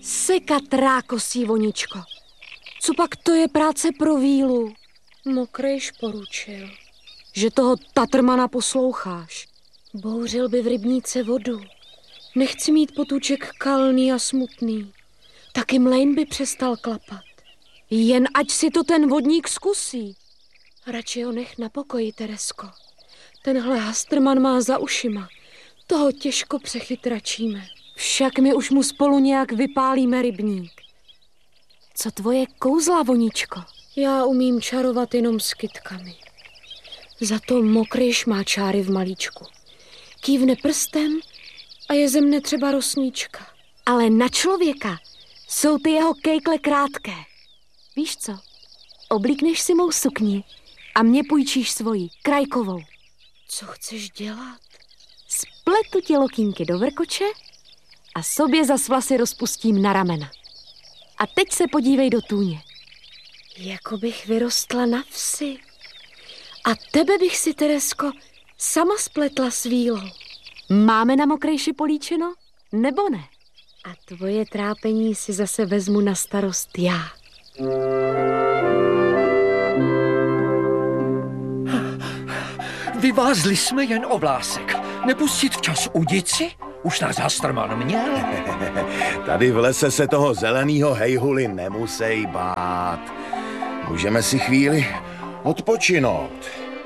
Sekat rákosí, voničko. Co pak to je práce pro vílu? Mokrejš poručil, že toho tatrmana posloucháš. Bouřil by v rybníce vodu. Nechci mít potůček kalný a smutný. Taky mlejn by přestal klapat. Jen ať si to ten vodník zkusí. Radši ho nech na pokoji, Teresko. Tenhle hastrman má za ušima. Toho těžko přechytračíme. Však my už mu spolu nějak vypálíme rybník. Co tvoje kouzla, voničko? Já umím čarovat jenom s kytkami. Za to Mokrejš má čáry v malíčku. Kývne prstem a je ze mne třeba rosníčka. Ale na člověka jsou ty jeho kejkle krátké. Víš co? Oblíkneš si mou sukni a mě půjčíš svoji, krajkovou. Co chceš dělat? Spletu ti lokínky do vrkoče a sobě zas vlasy rozpustím na ramena. A teď se podívej do tůně. Jako bych vyrostla na vsi. A tebe bych si, Teresko, sama spletla s vílou. Máme na Mokrejši políčeno, nebo ne? A tvoje trápení si zase vezmu na starost já. Vyvázli jsme jen o vlásek. Nepustit včas udici? Už nás hastrman měl. Tady v lese se toho zelenýho hejhuli nemusej bát. Můžeme si chvíli odpočinout.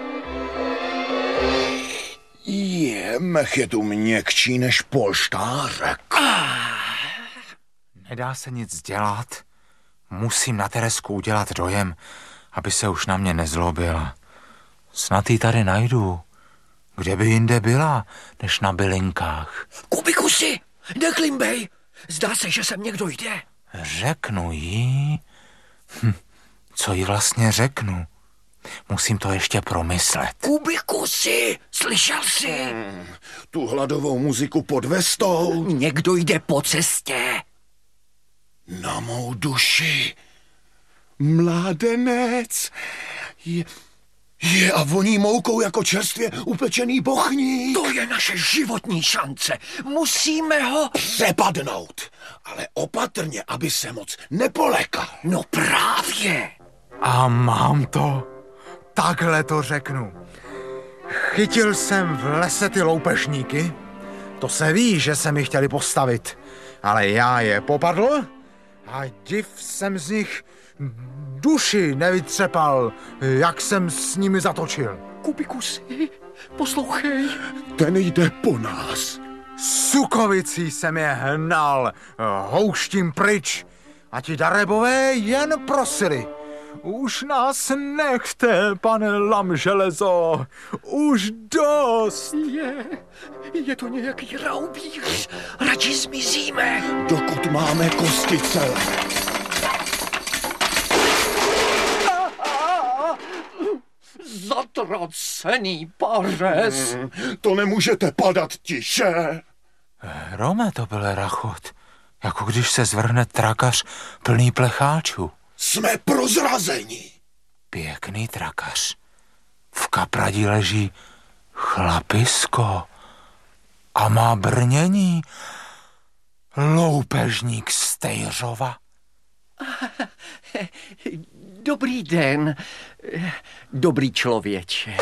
Mech je tu měkčí než polštářek. Nedá se nic dělat. Musím na Teresku udělat dojem, aby se už na mě nezlobila. Snad ji tady najdu. Kde by jinde byla, než na bylinkách? Kubikusi, neklimbej. Zdá se, že sem někdo jde. Řeknu jí? Co jí vlastně řeknu? Musím to ještě promyslet. Kubikusi, slyšel jsi? Tu hladovou muziku pod vestou. Někdo jde po cestě. Na mou duši. Mládenec. Je a voní moukou jako čerstvě upečený bochník. To je naše životní šance. Musíme ho přepadnout. Ale opatrně, aby se moc nepolekal. No právě. A mám to. Takhle to řeknu. Chytil jsem v lese ty loupežníky. To se ví, že se mi chtěli postavit. Ale já je popadl a div jsem z nich duši nevytřepal, jak jsem s nimi zatočil. Kubikusi, poslouchej. Ten jde po nás. Sukovicí jsem je hnal, houštím pryč. A ti darebové jen prosili. Už nás nechte, pane Lamželezo, už dost. Je to nějaký raubíř, radši zmizíme. Dokud máme kosti celé. Zatracený pařez. To nemůžete padat tiše. Rome, to byl rachot, jako když se zvrhne trakař plný plecháčů. Jsme prozrazeni. Pěkný trakař. V kapradí leží chlapisko a má brnění. Loupežník z Tejřova. Dobrý den, dobrý člověče.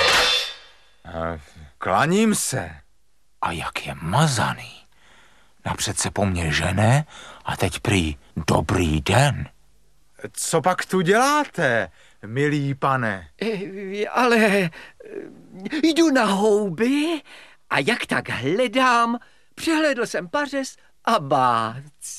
Klaním se. A jak je mazaný. Napřed se po mně žene a teď prý dobrý den. Co pak tu děláte, milý pane? Ale jdu na houby a jak tak hledám, přehlédl jsem pařez a bác.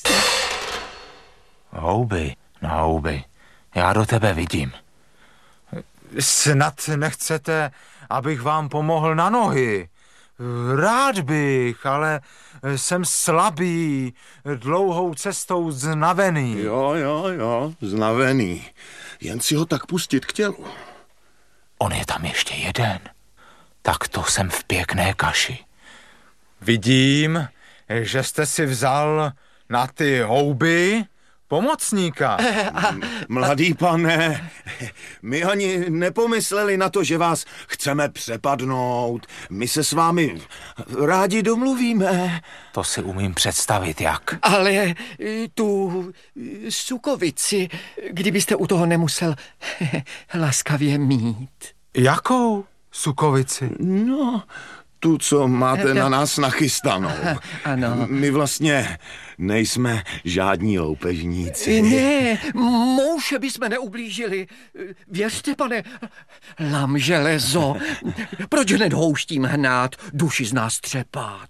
Houby, na houby. Já do tebe vidím. Snad nechcete, abych vám pomohl na nohy. Rád bych, ale jsem slabý, dlouhou cestou znavený. Jo, znavený. Jen si ho tak pustit k tělu. On je tam ještě jeden. Tak to jsem v pěkné kaši. Vidím, že jste si vzal na ty houby pomocníka. Mladý pane, my ani nepomysleli na to, že vás chceme přepadnout. My se s vámi rádi domluvíme. To si umím představit, jak. Ale tu sukovici, kdybyste u toho nemusel laskavě mít. Jakou sukovici? No, tu, co máte na nás nachystanou. Ano. My vlastně nejsme žádní loupežníci. Ne, mouše bychom neublížili. Věřte, pane, lam železo. Proč hned houštím hnát, duši z nás třepat?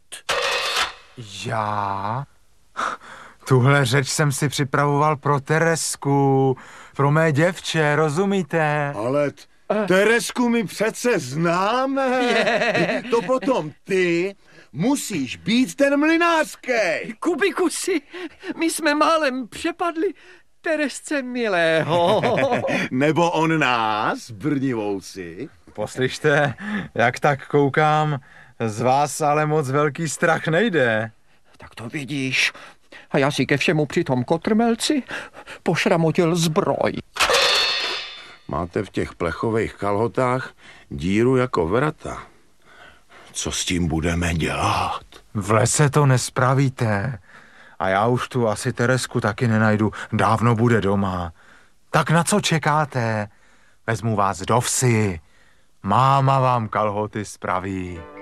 Já? Tuhle řeč jsem si připravoval pro Teresku, pro mé děvče, rozumíte? Ale Teresku my přece známe. To potom ty musíš být ten mlynářský. Kubikusi, my jsme málem přepadli Teresce milého. Nebo on nás, brnivousi. Poslyšte, jak tak koukám, z vás ale moc velký strach nejde. Tak to vidíš. A já si ke všemu při tom kotrmelci pošramotil zbroj. Máte v těch plechových kalhotách díru jako vrata. Co s tím budeme dělat? V lese to nespravíte. A já už tu asi Teresku taky nenajdu. Dávno bude doma. Tak na co čekáte? Vezmu vás do vsi. Máma vám kalhoty spraví.